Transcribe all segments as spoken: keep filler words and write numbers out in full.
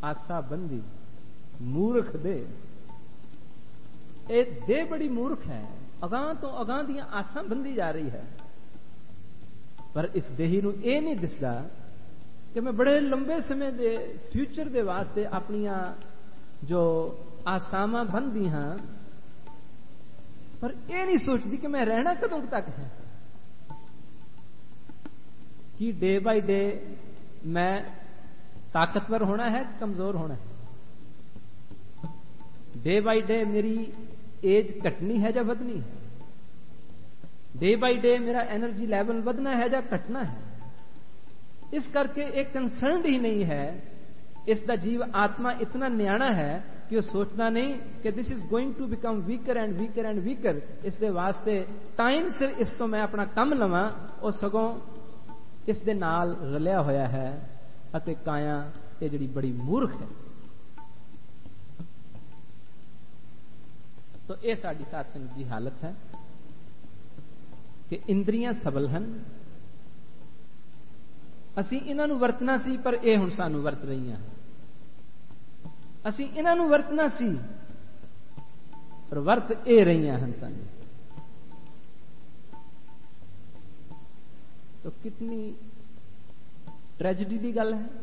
आसा बंदी मूर्ख दे। ये दे बड़ी मूर्ख है, अगां तो अगां दी आसा बंदी जा रही है। पर इस देही नूं ये नहीं दिसदा कि मैं बड़े लंबे समय दे फ्यूचर दे वास्ते अपनियां जो आसावां बंदी हां, पर ये नहीं सोचती कि मैं रहना कदों तक है। कि डे बाय डे मैं ताकतवर होना है, कमजोर होना है। डे बाय डे मेरी एज घटनी है या बढ़नी है। डे बाय डे मेरा एनर्जी लेवल बढ़ना है या घटना है। इस करके एक कंसर्न ही नहीं है। इसका जीव आत्मा इतना न्याणा है कि वो सोचता नहीं कि this is going to become weaker and weaker and weaker. इसके वास्ते टाइम सिर इस तो मैं अपना कम लवां, और सगों इस दे नाल रलिया होया है। अते काया ये जिहड़ी बड़ी मूर्ख है। तो यह साडी साध संगत की हालत है कि इंद्रियां सबल हैं, असी इन्हां नूं वरतना सी, पर यह हुण सानूं वरत रहीआं। असी इन्हां नूं वरतना सी, पर वरत ए रहीआं हन सानूं। तो कितनी ट्रेजिडी की गल है,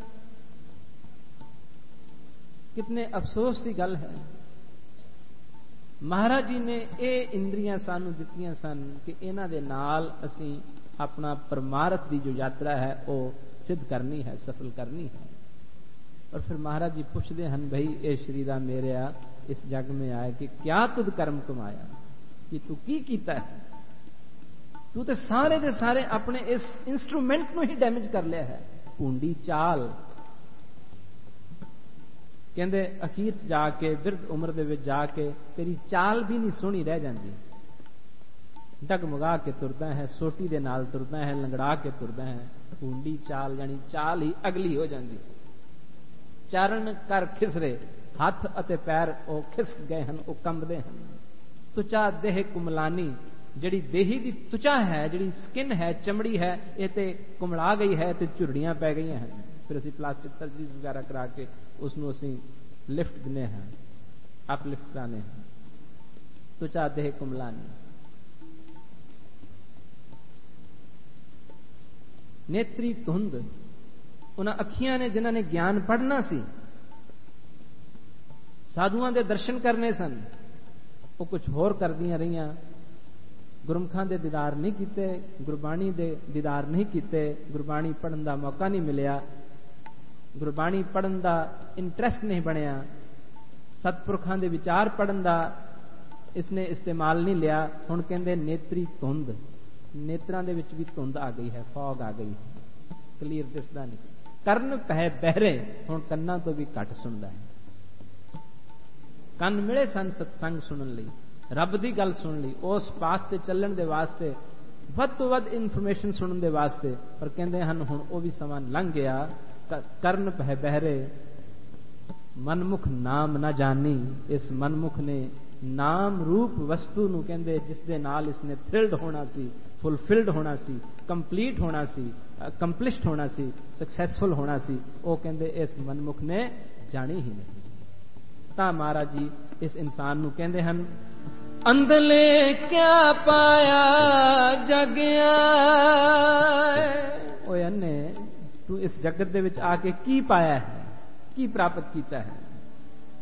कितने अफसोस की गल है। महाराज जी ने ये इंद्रियां सानू दित्तियां सन कि इन्हां दे नाल असी अपना परमार्थ की जो यात्रा है वह सिद्ध करनी है, सफल करनी है। और फिर महाराज जी पूछते हैं, भाई ये शरीरा मेरेया इस जग में आए कि क्या तुद कर्म कमाया, कि तू की कीता है। तू तो सारे दे सारे अपने इस इंस्ट्रूमेंट को ही डैमेज कर लिया है। भूंडी चाल कहते अखीर जाके बिरध उम्र दे विच जाके तेरी चाल भी नहीं सोहनी रह जाती। डगमगा के तुरदा है, सोटी दे नाल तुरदा है, लंगड़ा के तुरदा है। भूंडी चाल यानी चाल ही अगली हो जाती। चरण कर खिसरे, हाथ अते पैर ओ खिस गए हैं, ओ कंबदे हैं। तुचा देह कुमलानी, जिहड़ी देही दी तुचा है, जिहड़ी स्किन है, चमड़ी है, ये ते कुमला गई है, ते झुरड़ियां पै गई हैं। फिर असी प्लास्टिक सर्जरीज वगैरह करा के उसनूं असी लिफ्ट दिने हैं, अपलिफ्ट कराने हैं। तुचा देह कुमलानी, नेत्री धुंध, उन्हां अखियां ने जिन्हां ने ज्ञान पढ़ना सी, साधुआं दे दर्शन करने सन, वो कुछ होर करदियां रहियां। गुरमुखां दे दीदार नहीं कीते, गुरबाणी दे दीदार नहीं कीते, गुरबाणी पढ़न दा मौका नहीं मिलिया, गुरबाणी पढ़न दा इंटरस्ट नहीं बनिया, सतपुरखां दे विचार पढ़न दा इसने इस्तेमाल नहीं लिया। हुण कहंदे नेत्री धुंध, नेत्रां दे विच भी धुंध आ गई है, फॉग आ गई है, क्लीयर दिसदा नहीं। करन पै बहरे, हुण कन्नां तो भी घट सुनदा है। कन मिले सन सत्संग सुनन लई, रब दी गल सुन ली, उस पाथ ते चलण दे वास्ते, वध तो वध इन्फॉर्मेशन सुनन दे वास्ते, पर कहंदे हन हुण वो भी समा लंघ गया। करन पै बहरे, मनमुख नाम ना जानी। इस मनमुख ने नाम रूप वस्तु नूं कहंदे जिस दे नाल इसने थ्रिल्ड होना सी, फुलफिल्ड होना सी, कंप्लीट होना सी, कंप्लिश्ड होना सी, सक्सैसफुल होना सी, वो कहंदे इस मनमुख ने जानी ही नहीं। ता महाराज जी इस इंसान नूं कहंदे हन, अंधले क्या पाया जगिया। ओए अन्ने, तू इस जगत दे विच आके की पाया है, की प्राप्त कीता है।